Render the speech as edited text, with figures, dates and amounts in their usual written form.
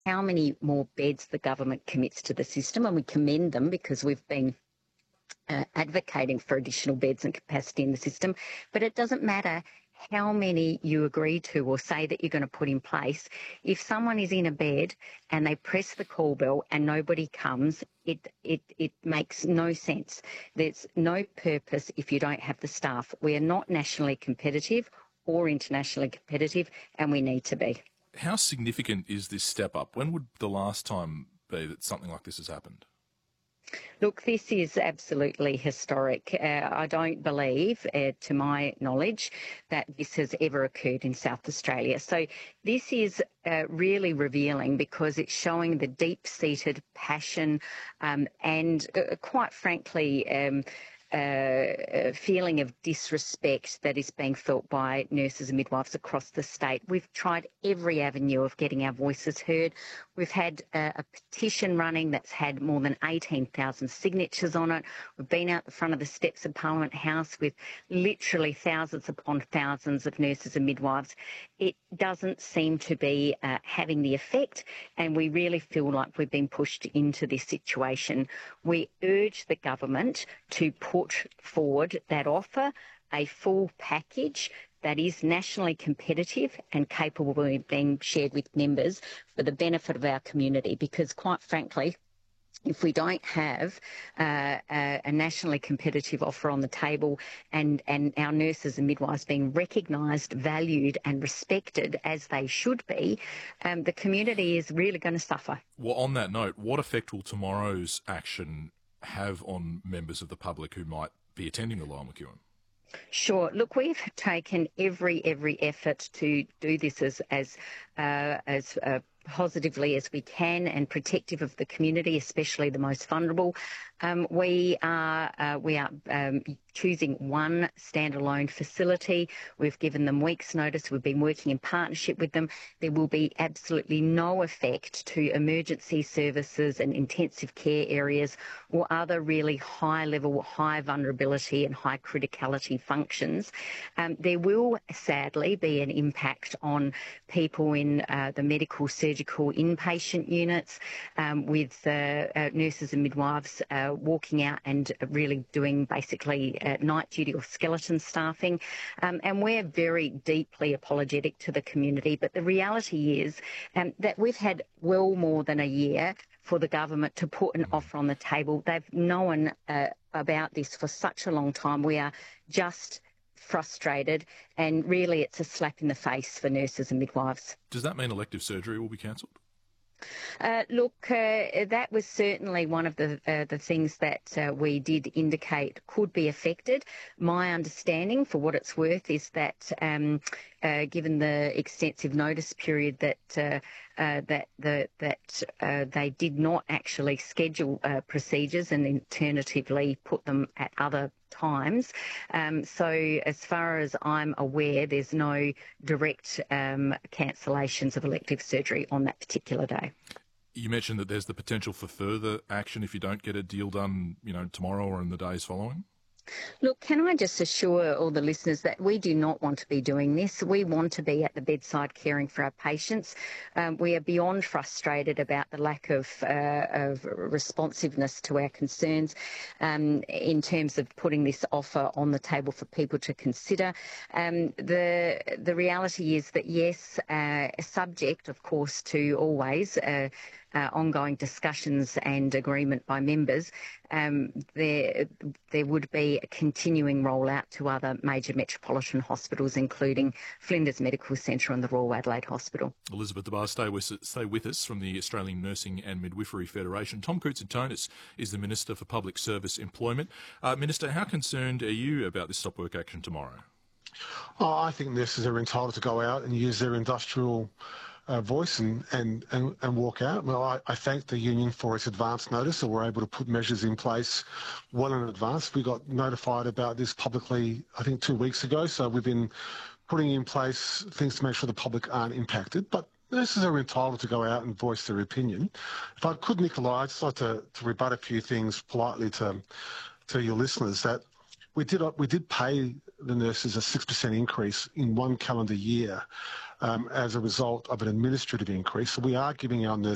how many more beds the government commits to the system, and we commend them because we've been advocating for additional beds and capacity in the system. But it doesn't matter how many you agree to or say that you're going to put in place. If someone is in a bed and they press the call bell and nobody comes, it makes no sense. There's no purpose if you don't have the staff. We are not nationally competitive or internationally competitive, and we need to be. How significant is this step up? When would the last time be that something like this has happened? Look, this is absolutely historic. I don't believe, to my knowledge, that this has ever occurred in South Australia. So this is really revealing because it's showing the deep-seated passion and, quite frankly, feeling of disrespect that is being felt by nurses and midwives across the state. We've tried every avenue of getting our voices heard. We've had a petition running that's had more than 18,000 signatures on it. We've been out the front of the steps of Parliament House with literally thousands upon thousands of nurses and midwives. It doesn't seem to be having the effect, and we really feel like we've been pushed into this situation. We urge the government to put forward that offer, a full package that is nationally competitive and capable of being shared with members for the benefit of our community, because quite frankly, if we don't have a nationally competitive offer on the table and our nurses and midwives being recognised, valued and respected as they should be, the community is really going to suffer. Well, on that note, what effect will tomorrow's action have on members of the public who might be attending the Lyell McEwin? Sure. Look, we've taken every effort to do this as positively as we can and protective of the community, especially the most vulnerable. We are choosing one standalone facility. We've given them weeks' notice. We've been working in partnership with them. There will be absolutely no effect to emergency services and intensive care areas or other really high-level, high vulnerability and high criticality functions. There will sadly be an impact on people in the medical, surgical, inpatient units with nurses and midwives walking out and really doing basically night duty or skeleton staffing. And we're very deeply apologetic to the community. But the reality is that we've had well more than a year for the government to put an offer on the table. They've known about this for such a long time. We are just frustrated, and really it's a slap in the face for nurses and midwives. Does that mean elective surgery will be cancelled? Look, that was certainly one of the things that we did indicate could be affected. My understanding, for what it's worth, is that given the extensive notice period that they did not actually schedule procedures and alternatively put them at other times. So as far as I'm aware, there's no direct cancellations of elective surgery on that particular day. You mentioned that there's the potential for further action if you don't get a deal done, tomorrow or in the days following? Look, can I just assure all the listeners that we do not want to be doing this. We want to be at the bedside caring for our patients. We are beyond frustrated about the lack of responsiveness to our concerns in terms of putting this offer on the table for people to consider. The reality is that, yes, subject, of course, to always ongoing discussions and agreement by members, there would be a continuing rollout to other major metropolitan hospitals, including Flinders Medical Centre and the Royal Adelaide Hospital. Elizabeth DeBar, stay with us from the Australian Nursing and Midwifery Federation. Tom Koutsantonis is the Minister for Public Service Employment. Minister, how concerned are you about this stop work action tomorrow? I think nurses are entitled to go out and use their industrial voice and walk out. Well, I thank the union for its advance notice, so we're able to put measures in place well in advance. We got notified about this publicly, I think, 2 weeks ago, so we've been putting in place things to make sure the public aren't impacted. But nurses are entitled to go out and voice their opinion. If I could, Nicola, I'd just like to rebut a few things politely to your listeners, that we did pay the nurses a 6% increase in one calendar year as a result of an administrative increase. So we are giving our nurses